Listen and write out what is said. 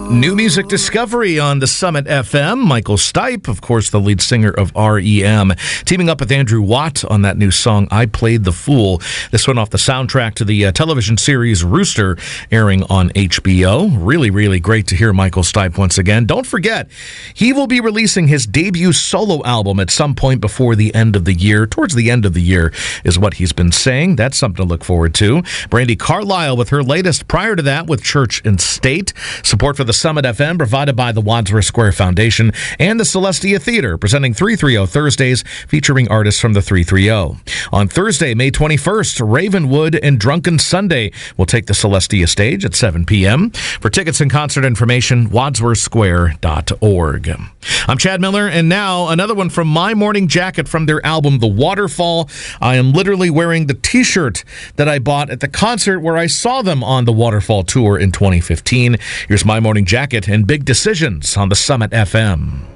New music discovery on the Summit FM. Michael Stipe, of course, the lead singer of REM, teaming up with Andrew Watt on that new song, I Played the Fool. This went off the soundtrack to the television series Rooster, airing on HBO. Really, really great to hear Michael Stipe once again. Don't forget, he will be releasing his debut solo album at some point before the end of the year. Towards the end of the year is what he's been saying. That's something to look forward to. Brandi Carlile with her latest prior to that with Church and State. Support for the Summit FM provided by the Wadsworth Square Foundation and the Celestia Theater, presenting 330 Thursdays featuring artists from the 330. On Thursday, May 21st, Ravenwood and Drunken Sunday will take the Celestia stage at 7 p.m. For tickets and concert information, wadsworthsquare.org. I'm Chad Miller, and now another one from My Morning Jacket from their album The Waterfall. I am literally wearing the t-shirt that I bought at the concert where I saw them on the Waterfall tour in 2015. Here's My Morning Jacket and Big Decisions on the Summit FM.